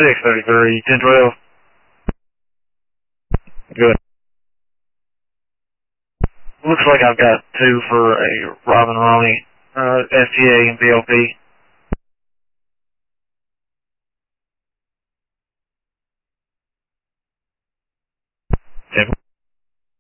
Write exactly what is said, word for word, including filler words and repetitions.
six thirty-three, ten twelve. Good. Looks like I've got two for a Robin Ronnie, uh, S T A and B L P. ten